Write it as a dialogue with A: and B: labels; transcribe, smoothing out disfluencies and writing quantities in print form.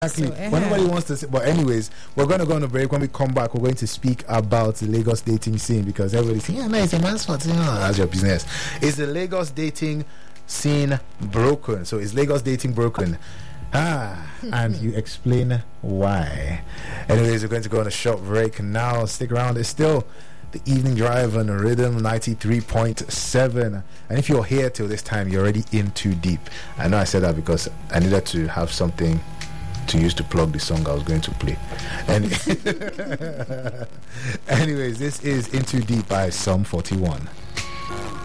A: Exactly.
B: So,
A: When nobody wants to say, but anyways, we're going to go on a break. When we come back, we're going to speak about the Lagos dating scene, because everybody's saying, yeah, no, it's a man's fault. That's your business. Is the Lagos dating scene broken? So is Lagos dating broken? And you explain why. Anyways, we're going to go on a short break now. Stick around. It's still the Evening Drive on Rhythm 93.7. And if you're here till this time, you're already in too deep. I know I said that because I needed to have something to use to plug the song I was going to play. And anyways, this is In Too Deep by Sum 41.